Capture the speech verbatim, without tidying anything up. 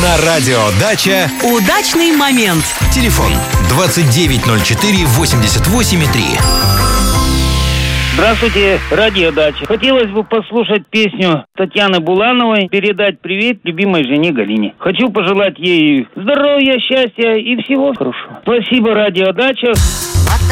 На радио «Дача» удачный момент. Телефон двадцать девять ноль четыре восемьдесят восемь три. Здравствуйте, радио «Дача». Хотелось бы послушать песню Татьяны Булановой, передать привет любимой жене Галине. Хочу пожелать ей здоровья, счастья и всего хорошего. Спасибо, радио «Дача».